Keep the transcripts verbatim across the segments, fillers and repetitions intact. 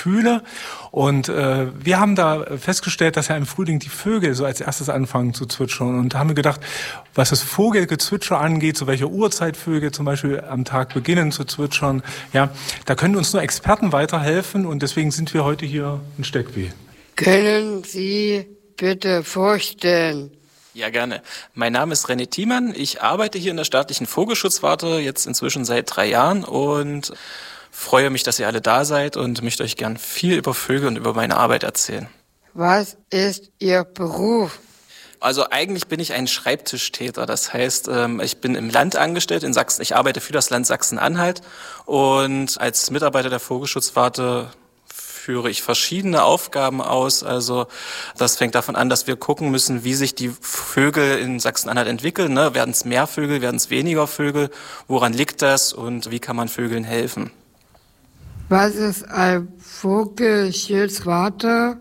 Gefühle. Und äh, wir haben da festgestellt, dass ja im Frühling die Vögel so als erstes anfangen zu zwitschern. Und da haben wir gedacht, was das Vogelgezwitscher angeht, zu welcher Uhrzeit Vögel zum Beispiel am Tag beginnen zu zwitschern, ja, da können uns nur Experten weiterhelfen. Und deswegen sind wir heute hier in Steckby. Können Sie bitte vorstellen? Ja, gerne. Mein Name ist René Thiemann. Ich arbeite hier in der staatlichen Vogelschutzwarte jetzt inzwischen seit drei Jahren und freue mich, dass ihr alle da seid und möchte euch gern viel über Vögel und über meine Arbeit erzählen. Was ist Ihr Beruf? Also eigentlich bin ich ein Schreibtischtäter. Das heißt, ich bin im Land angestellt in Sachsen. Ich arbeite für das Land Sachsen-Anhalt und als Mitarbeiter der Vogelschutzwarte führe ich verschiedene Aufgaben aus. Also das fängt davon an, dass wir gucken müssen, wie sich die Vögel in Sachsen-Anhalt entwickeln. Ne? Werden es mehr Vögel, werden es weniger Vögel? Woran liegt das und wie kann man Vögeln helfen? Was ist ein Vogelschutzwarte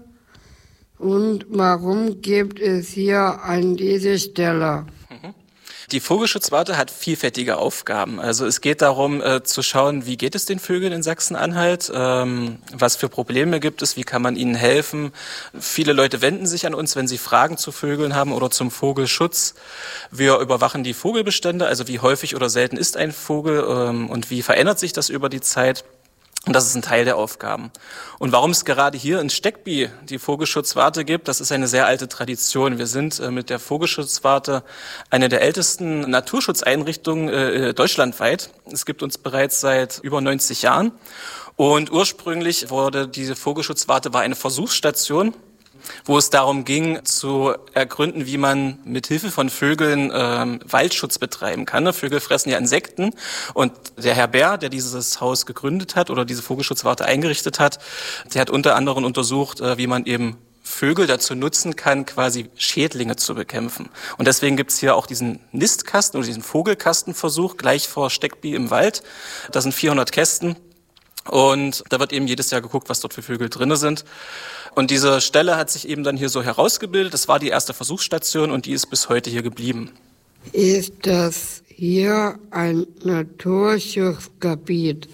und warum gibt es hier an dieser Stelle? Die Vogelschutzwarte hat vielfältige Aufgaben. Also es geht darum, äh, zu schauen, wie geht es den Vögeln in Sachsen-Anhalt, ähm, was für Probleme gibt es, wie kann man ihnen helfen. Viele Leute wenden sich an uns, wenn sie Fragen zu Vögeln haben oder zum Vogelschutz. Wir überwachen die Vogelbestände, also wie häufig oder selten ist ein Vogel ähm, und wie verändert sich das über die Zeit. Und das ist ein Teil der Aufgaben. Und warum es gerade hier in Steckby die Vogelschutzwarte gibt, das ist eine sehr alte Tradition. Wir sind äh, mit der Vogelschutzwarte eine der ältesten Naturschutzeinrichtungen äh, deutschlandweit. Es gibt uns bereits seit über neunzig Jahren. Und ursprünglich wurde diese Vogelschutzwarte war eine Versuchsstation, wo es darum ging, zu ergründen, wie man mit Hilfe von Vögeln ähm, Waldschutz betreiben kann. Vögel fressen ja Insekten und der Herr Bär, der dieses Haus gegründet hat oder diese Vogelschutzwarte eingerichtet hat, der hat unter anderem untersucht, äh, wie man eben Vögel dazu nutzen kann, quasi Schädlinge zu bekämpfen. Und deswegen gibt's hier auch diesen Nistkasten oder diesen Vogelkastenversuch gleich vor Steckby im Wald. Das sind vierhundert Kästen. Und da wird eben jedes Jahr geguckt, was dort für Vögel drinne sind. Und diese Stelle hat sich eben dann hier so herausgebildet. Das war die erste Versuchsstation und die ist bis heute hier geblieben. Ist das hier ein Naturschutzgebiet?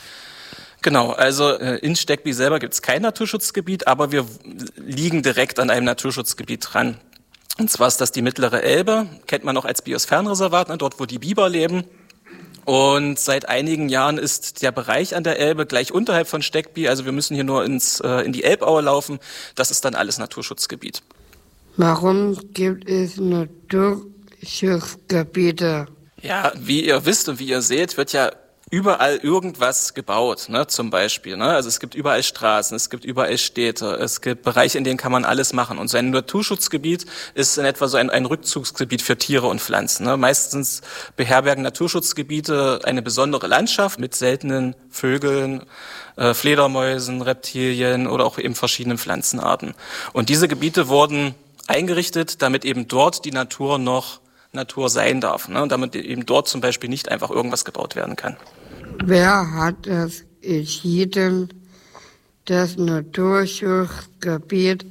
Genau, also in Steckby selber gibt es kein Naturschutzgebiet, aber wir liegen direkt an einem Naturschutzgebiet dran. Und zwar ist das die Mittlere Elbe, kennt man auch als Biosphärenreservat, ne, dort wo die Biber leben. Und seit einigen Jahren ist der Bereich an der Elbe gleich unterhalb von Steckby, also wir müssen hier nur ins, äh, in die Elbaue laufen, das ist dann alles Naturschutzgebiet. Warum gibt es Naturschutzgebiete? Ja, wie ihr wisst und wie ihr seht, wird ja überall irgendwas gebaut, ne, zum Beispiel. Ne? Also es gibt überall Straßen, es gibt überall Städte, es gibt Bereiche, in denen kann man alles machen. Und so ein Naturschutzgebiet ist in etwa so ein, ein Rückzugsgebiet für Tiere und Pflanzen. Ne? Meistens beherbergen Naturschutzgebiete eine besondere Landschaft mit seltenen Vögeln, äh, Fledermäusen, Reptilien oder auch eben verschiedenen Pflanzenarten. Und diese Gebiete wurden eingerichtet, damit eben dort die Natur noch Natur sein darf, ne? Und damit eben dort zum Beispiel nicht einfach irgendwas gebaut werden kann. Wer hat es entschieden, das Naturschutzgebiet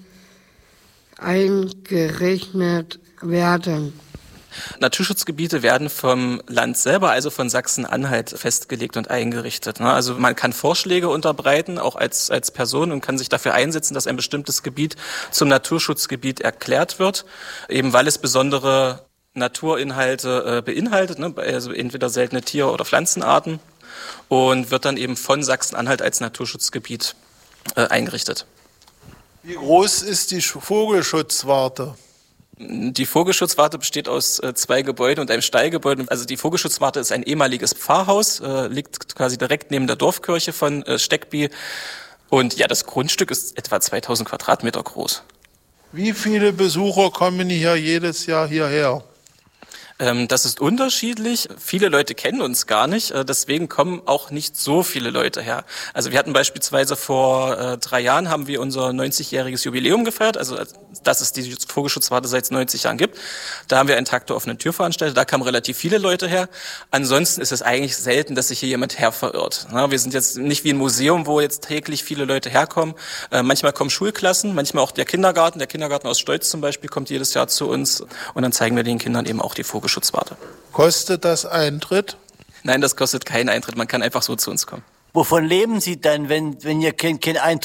eingerichtet werden? Naturschutzgebiete werden vom Land selber, also von Sachsen-Anhalt, festgelegt und eingerichtet. Also man kann Vorschläge unterbreiten, auch als, als Person, und kann sich dafür einsetzen, dass ein bestimmtes Gebiet zum Naturschutzgebiet erklärt wird, eben weil es besondere Naturinhalte äh, beinhaltet, ne? Also entweder seltene Tier- oder Pflanzenarten, und wird dann eben von Sachsen-Anhalt als Naturschutzgebiet äh, eingerichtet. Wie groß ist die Vogelschutzwarte? Die Vogelschutzwarte besteht aus äh, zwei Gebäuden und einem Stallgebäude. Also die Vogelschutzwarte ist ein ehemaliges Pfarrhaus, äh, liegt quasi direkt neben der Dorfkirche von äh, Steckby. Und ja, das Grundstück ist etwa zweitausend Quadratmeter groß. Wie viele Besucher kommen hier jedes Jahr hierher? Das ist unterschiedlich. Viele Leute kennen uns gar nicht, deswegen kommen auch nicht so viele Leute her. Also wir hatten beispielsweise vor äh, drei Jahren haben wir unser neunzigjähriges Jubiläum gefeiert, also dass es die Vogelschutzwarte seit neunzig Jahren gibt. Da haben wir einen Tag der offenen Tür veranstaltet, da kamen relativ viele Leute her. Ansonsten ist es eigentlich selten, dass sich hier jemand her verirrt. Na, wir sind jetzt nicht wie ein Museum, wo jetzt täglich viele Leute herkommen. Äh, manchmal kommen Schulklassen, manchmal auch der Kindergarten. Der Kindergarten aus Stolz zum Beispiel kommt jedes Jahr zu uns, und dann zeigen wir den Kindern eben auch die Vogelschutzwarte. Kostet das Eintritt? Nein, das kostet keinen Eintritt. Man kann einfach so zu uns kommen. Wovon leben Sie denn, wenn, wenn ihr keinen kein Eintritt